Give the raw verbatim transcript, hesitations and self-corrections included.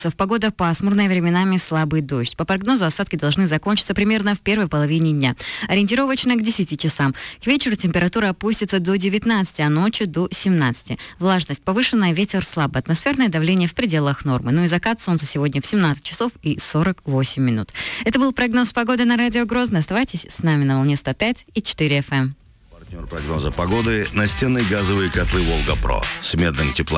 В погода пасмурная, временами слабый дождь. По прогнозу осадки должны закончиться примерно в первой половине дня. Ориентировочно к десяти часам. К вечеру температура опустится до девятнадцати, а ночью до семнадцати. Влажность повышенная, ветер слабый. Атмосферное давление в пределах нормы. Ну и закат солнца сегодня в семнадцать часов и сорок восемь минут. Это был прогноз погоды на радио Грозный. Оставайтесь с нами на волне сто пять и четыре эф эм. Партнер прогноза погоды — настенные газовые котлы «Волга Про» с медным теплом.